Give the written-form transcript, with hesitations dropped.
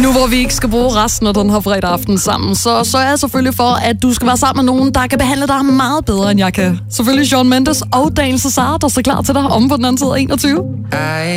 Nu hvor vi ikke skal bruge resten af den her fredag aften sammen, så sørger jeg selvfølgelig for, at du skal være sammen med nogen, der kan behandle dig meget bedre, end jeg kan. Selvfølgelig Shawn Mendes og Daniel Cesar, der står klar til dig om på den anden side af 21.